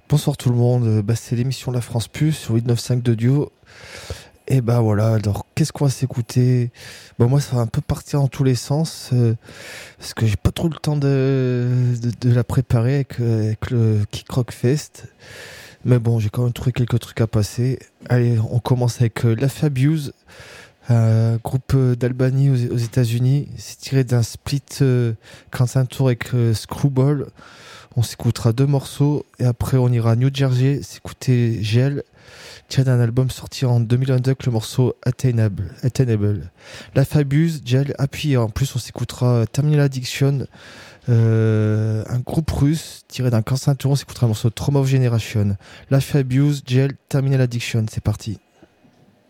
Bonsoir tout le monde, c'est l'émission La France Plus sur 895 de Duo. Et bah voilà, alors qu'est-ce qu'on va s'écouter? Moi ça va un peu partir dans tous les sens, parce que j'ai pas trop le temps de la préparer avec le Kick Rock Fest. Mais bon, j'ai quand même trouvé quelques trucs à passer. Allez, on commence avec La Fabuse, un groupe d'Albanie aux États-Unis. C'est tiré d'un split 45 tours avec Screwball. On s'écoutera deux morceaux et après on ira à New Jersey s'écouter Gel, tiré d'un album sorti en 2022 avec le morceau Attainable. La Fabuse, Gel, puis en plus on s'écoutera Terminal Addiction, un groupe russe tiré d'un 45 tours, on s'écoutera le morceau Trauma of Generation. La Fabuse, Gel, Terminal Addiction, c'est parti.